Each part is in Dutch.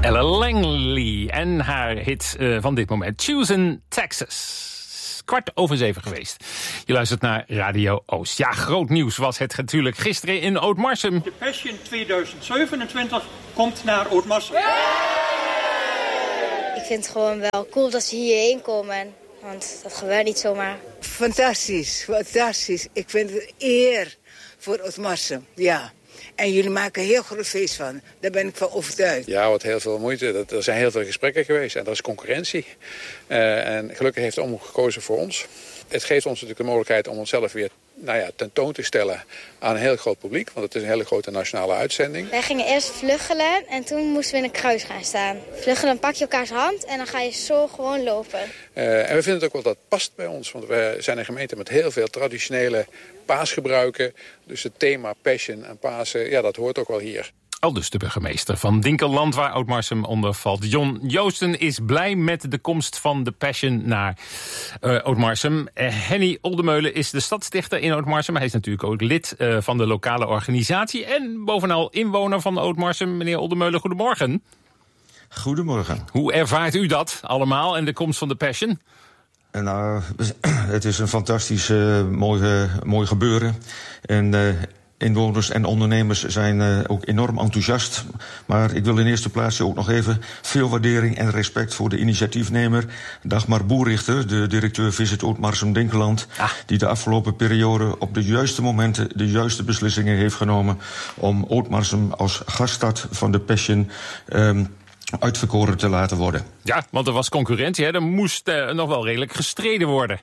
Ella Langley en haar hit van dit moment, Choosing Texas. 6:15 geweest. Je luistert naar Radio Oost. Ja, groot nieuws was het natuurlijk gisteren in Ootmarsum. De Passion 2027 komt naar Ootmarsum. Ik vind het gewoon wel cool dat ze hierheen komen. Want dat gebeurt niet zomaar. Fantastisch, fantastisch. Ik vind het een eer voor Ootmarsum, ja. En jullie maken een heel groot feest van. Daar ben ik van overtuigd. Ja, wat heel veel moeite. Er zijn heel veel gesprekken geweest en er is concurrentie. En gelukkig heeft Omroep gekozen voor ons. Het geeft ons natuurlijk de mogelijkheid om onszelf weer tentoon te stellen aan een heel groot publiek. Want het is een hele grote nationale uitzending. Wij gingen eerst vluggelen en toen moesten we in een kruis gaan staan. Vluggelen, dan pak je elkaars hand en dan ga je zo gewoon lopen. En we vinden het ook wel dat past bij ons. Want we zijn een gemeente met heel veel traditionele paasgebruiken. Dus het thema Passion en Pasen, ja, dat hoort ook wel hier. Aldus de burgemeester van Dinkeland, waar Ootmarsum onder valt. John Joosten is blij met de komst van de Passion naar Ootmarsum. Henny Oldemeulen is de stadsdichter in Ootmarsum. Hij is natuurlijk ook lid van de lokale organisatie en bovenal inwoner van Ootmarsum. Meneer Oldemeulen, goedemorgen. Goedemorgen. Hoe ervaart u dat allemaal en de komst van de Passion? Nou, het is een fantastisch mooi gebeuren. En inwoners en ondernemers zijn ook enorm enthousiast. Maar ik wil in eerste plaats ook nog even veel waardering en respect voor de initiatiefnemer Dagmar Boerichter, de directeur Visit Ootmarsum-Dinkeland, die de afgelopen periode op de juiste momenten de juiste beslissingen heeft genomen om Ootmarsum als gaststad van de Passion uitverkoren te laten worden. Ja, want er was concurrentie, hè? Er moest nog wel redelijk gestreden worden.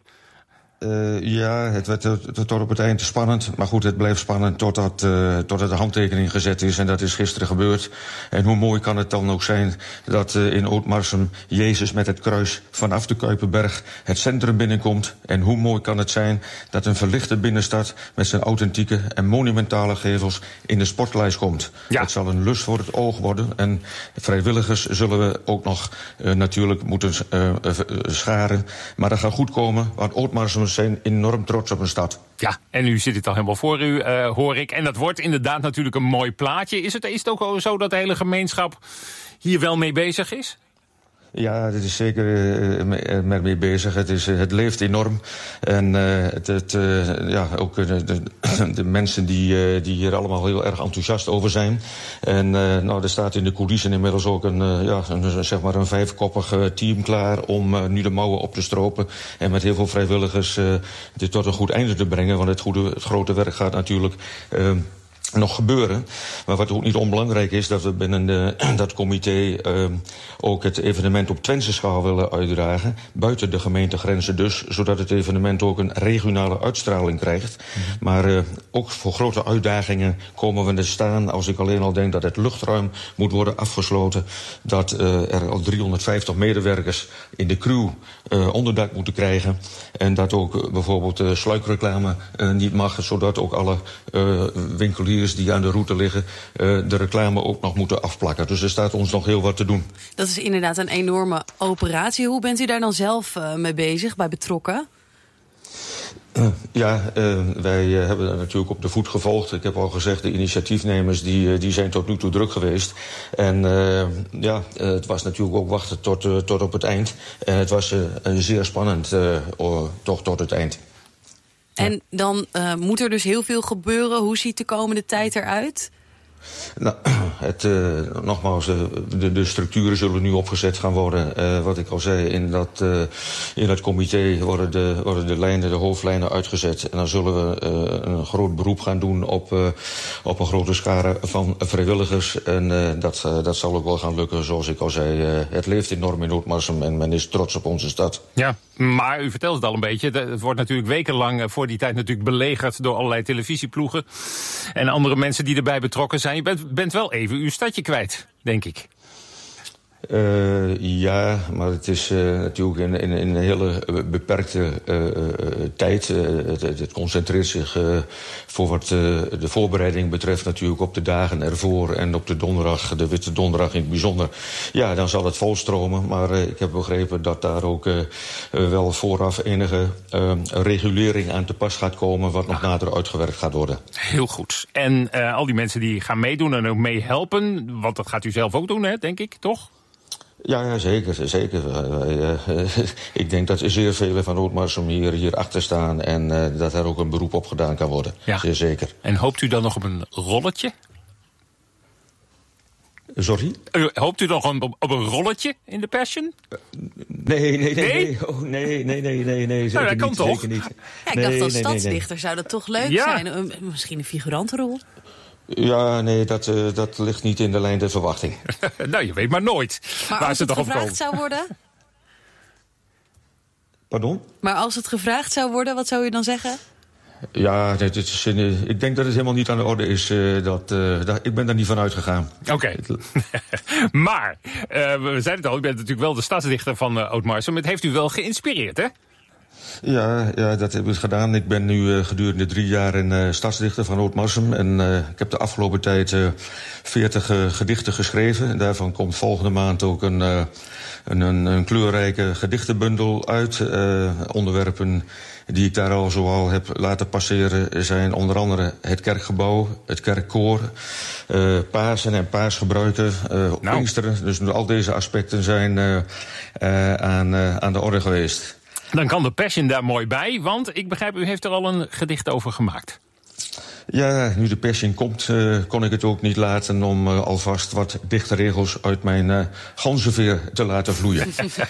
Ja, het werd tot op het eind spannend. Maar goed, het blijft spannend totdat de handtekening gezet is. En dat is gisteren gebeurd. En hoe mooi kan het dan ook zijn dat in Ootmarsum Jezus met het kruis vanaf de Kuiperberg het centrum binnenkomt. En hoe mooi kan het zijn dat een verlichte binnenstad met zijn authentieke en monumentale gevels in de spotlijst komt. Ja. Het zal een lust voor het oog worden. En vrijwilligers zullen we ook nog natuurlijk moeten scharen. Maar dat gaat goed komen, want Ootmarsum zijn enorm trots op een stad. Ja, en nu zit het al helemaal voor u, hoor ik. En dat wordt inderdaad natuurlijk een mooi plaatje. Is het ook zo dat de hele gemeenschap hier wel mee bezig is? Ja, het is zeker mee bezig. Het leeft enorm. En ook de mensen die hier allemaal heel erg enthousiast over zijn. En er staat in de coulissen inmiddels ook een 5-koppig team klaar om nu de mouwen op te stropen. En met heel veel vrijwilligers dit tot een goed einde te brengen. Want het grote werk gaat natuurlijk nog gebeuren. Maar wat ook niet onbelangrijk is, dat we binnen dat comité ook het evenement op Twentse schaal willen uitdragen. Buiten de gemeentegrenzen dus, zodat het evenement ook een regionale uitstraling krijgt. Maar ook voor grote uitdagingen komen we te staan als ik alleen al denk dat het luchtruim moet worden afgesloten. Dat er al 350 medewerkers in de crew onderdak moeten krijgen. En dat ook bijvoorbeeld sluikreclame niet mag, zodat ook alle winkeliers die aan de route liggen de reclame ook nog moeten afplakken. Dus er staat ons nog heel wat te doen. Dat is inderdaad een enorme operatie. Hoe bent u daar dan zelf mee bezig, bij betrokken? Wij hebben dat natuurlijk op de voet gevolgd. Ik heb al gezegd, de initiatiefnemers die zijn tot nu toe druk geweest. En het was natuurlijk ook wachten tot op het eind. En het was zeer spannend toch tot het eind. En dan moet er dus heel veel gebeuren. Hoe ziet de komende tijd eruit? Nou, nogmaals, de structuren zullen nu opgezet gaan worden. Wat ik al zei, in dat comité worden de hoofdlijnen uitgezet. En dan zullen we een groot beroep gaan doen op een grote schare van vrijwilligers. En dat zal ook wel gaan lukken, zoals ik al zei. Het leeft enorm in Ootmarsum en men is trots op onze stad. Ja, maar u vertelt het al een beetje. Het wordt natuurlijk wekenlang voor die tijd natuurlijk belegerd door allerlei televisieploegen. En andere mensen die erbij betrokken zijn. Je bent wel even uw stadje kwijt, denk ik. Ja, maar het is natuurlijk in een hele beperkte tijd. Het concentreert zich voor wat de voorbereiding betreft natuurlijk op de dagen ervoor en op de donderdag, de Witte Donderdag in het bijzonder. Ja, dan zal het volstromen, maar ik heb begrepen dat daar ook wel vooraf enige regulering aan te pas gaat komen, wat nog nader uitgewerkt gaat worden. Heel goed. En al die mensen die gaan meedoen en ook meehelpen, want dat gaat u zelf ook doen, hè, denk ik, toch? Ja, zeker. Ik denk dat er zeer velen van Ootmarsum hier achter staan en dat er ook een beroep op gedaan kan worden. Ja. Zeer zeker. En hoopt u dan nog op een rolletje? Sorry? Hoopt u nog op een rolletje in de Passion? Nee. Oh, nee. Nou, dat kan toch? Zeker niet. Ja, ik dacht als stadsdichter zou dat toch leuk zijn. Misschien een figurantenrol? Ja, nee, dat ligt niet in de lijn der verwachting. Nou, je weet maar nooit. Maar als het gevraagd zou worden? Pardon? Maar als het gevraagd zou worden, wat zou u dan zeggen? Ja, ik denk dat het helemaal niet aan de orde is. Ik ben daar niet van uitgegaan. Oké. Maar, we zeiden het al, u bent natuurlijk wel de stadsdichter van Ootmarsum. Het heeft u wel geïnspireerd, hè? Ja, dat hebben we gedaan. Ik ben nu gedurende 3 jaar stadsdichter van Ootmarsum. En ik heb de afgelopen tijd 40 gedichten geschreven. En daarvan komt volgende maand ook een kleurrijke gedichtenbundel uit. Onderwerpen die ik daar al heb laten passeren zijn onder andere het kerkgebouw, het kerkkoor, Pasen en paasgebruiken, Pinksteren. Dus al deze aspecten zijn aan de orde geweest. Dan kan de Passion daar mooi bij, want ik begrijp, u heeft er al een gedicht over gemaakt. Ja, nu de Passion komt, kon ik het ook niet laten om alvast wat dichtregels uit mijn ganzenveer te laten vloeien.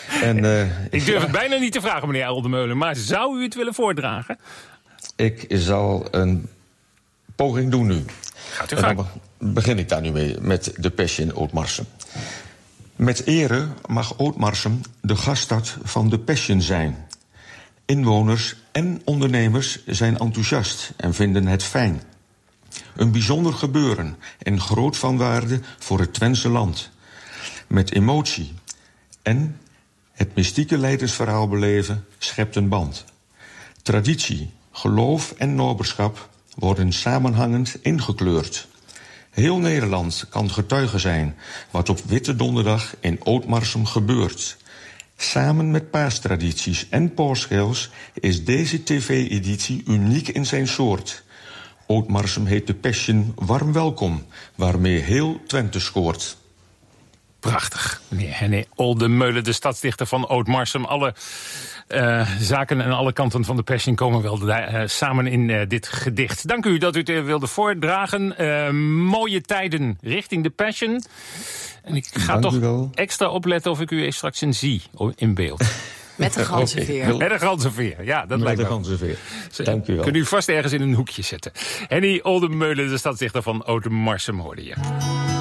Ik durf het bijna niet te vragen, meneer Oldemeulen, maar zou u het willen voordragen? Ik zal een poging doen nu. Gaat u gang. Dan begin ik daar nu mee met de Passion Ootmarsum. Met ere mag Ootmarsum de gaststad van de Passion zijn. Inwoners en ondernemers zijn enthousiast en vinden het fijn. Een bijzonder gebeuren en groot van waarde voor het Twentse land. Met emotie en het mystieke leidersverhaal beleven schept een band. Traditie, geloof en noberschap worden samenhangend ingekleurd. Heel Nederland kan getuige zijn wat op Witte Donderdag in Ootmarsum gebeurt. Samen met paastradities en paaschels is deze tv-editie uniek in zijn soort. Ootmarsum heet de Passion warm welkom, waarmee heel Twente scoort. Prachtig. Meneer Henny Oldemeulen, de stadsdichter van Ootmarsum. Alle zaken en alle kanten van de Passion komen wel samen in dit gedicht. Dank u dat u het wilde voordragen. Mooie tijden richting de Passion. En ik ga toch extra opletten of ik u straks zie in beeld. Met de ganzenveer. Met de ganzenveer, ja, dat lijkt me. Met de ganzenveer. Dank u wel. Kunt u vast ergens in een hoekje zetten. Henny Oldemeulen, de stadsdichter van Ootmarsum, hoorde je.